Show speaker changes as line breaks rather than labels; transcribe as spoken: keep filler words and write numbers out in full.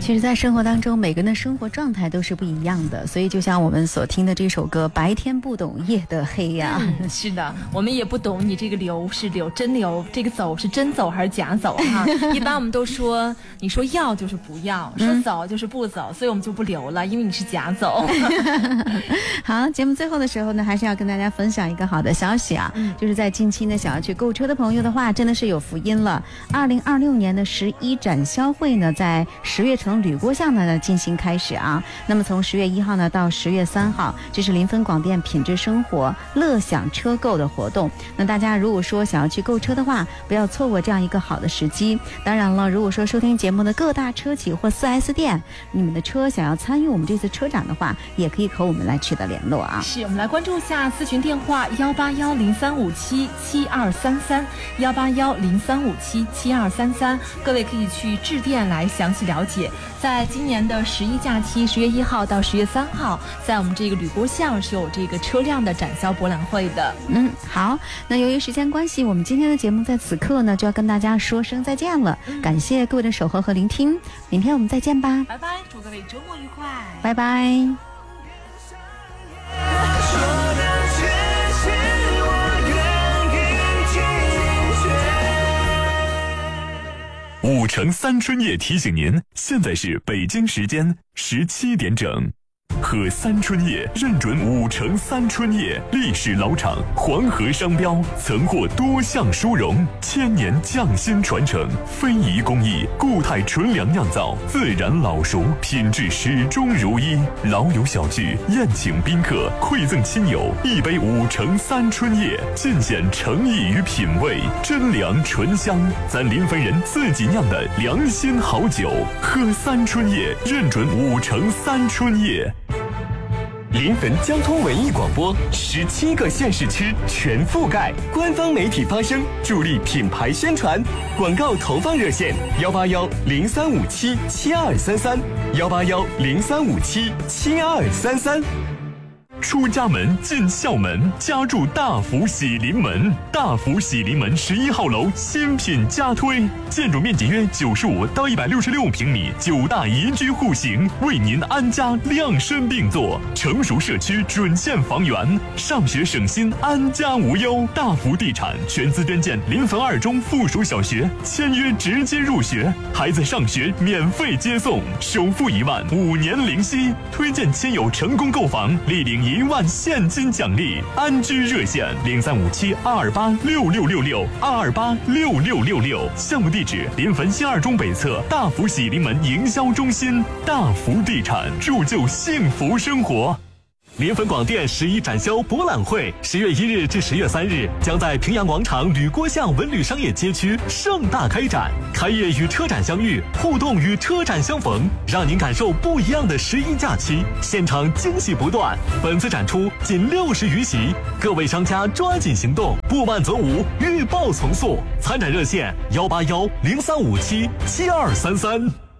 其实在生活当中，每个人的生活状态都是不一样的，所以就像我们所听的这首歌，白天不懂夜的黑呀、啊
嗯、是的，我们也不懂你这个留是留真留，这个走是真走还是假走哈。一般我们都说你说要就是不要，说走就是不走、嗯、所以我们就不留了，因为你是假走。
好，节目最后的时候呢，还是要跟大家分享一个好的消息啊、嗯、就是在近期呢想要去购车的朋友的话，真的是有福音了。二零二六年的十一展销会呢，在十月城吕郭巷呢进行开始啊。那么从十月一号呢到十月三号，这是临汾广电品质生活乐享车购的活动。那大家如果说想要去购车的话，不要错过这样一个好的时机。当然了，如果说收听节目的各大车企或 四 S 店，你们的车想要参与我们这次车展的话，也可以和我们来取得联络啊。
是，我们来关注一下咨询电话幺八幺零三五七七二三三幺八幺零三五七七二三三，各位可以去致电来详细了解。在今年的十一假期，十月一号到十月三号，在我们这个吕郭巷是有这个车辆的展销博览会的。
嗯，好，那由于时间关系，我们今天的节目在此刻呢就要跟大家说声再见了、嗯、感谢各位的守候和聆听，明天我们再见吧，
拜拜，祝各位周末愉快，
拜拜。
五城三春夜提醒您，现在是北京时间十七点整。和三春夜认准五城三春夜历史老厂，黄河商标，曾获多项殊荣，千年匠心传承，非遗工艺，固态纯粮酿造，自然老熟，品质始终如一。老友小聚，宴请宾客，馈赠亲友，一杯五城三春夜，尽显诚意与品味，真粮醇香，咱临汾人自己酿的良心好酒。喝三春夜，认准五城三春夜。临汾交通文艺广播，十七个县市区全覆盖，官方媒体发声，助力品牌宣传。广告投放热线：幺八幺零三五七七二三三，幺八幺零三五七七二三三。出家门进校门，家住大福喜临门。大福喜临门十一号楼新品加推，建筑面积约九十五到一百六十六平米，九大宜居户型，为您安家量身定做。成熟社区准现房源，上学省心，安家无忧。大福地产全资捐建临汾二中附属小学，签约直接入学，孩子上学免费接送，首付一万，五年零息。推荐亲友成功购房，立领一万现金奖励。安居热线零三五七二二八六六六六二二八六六六六。项目地址：临汾新二中北侧大福喜临门营销中心。大福地产，铸就幸福生活。临汾广电十一展销博览会，十月一日至十月三日，将在平阳广场吕郭巷文旅商业街区盛大开展。开业与车展相遇，互动与车展相逢，让您感受不一样的十一假期。现场惊喜不断，本次展出仅六十余席，各位商家抓紧行动，不慢则无，预报从速。参展热线：幺八幺零三五七七二三三。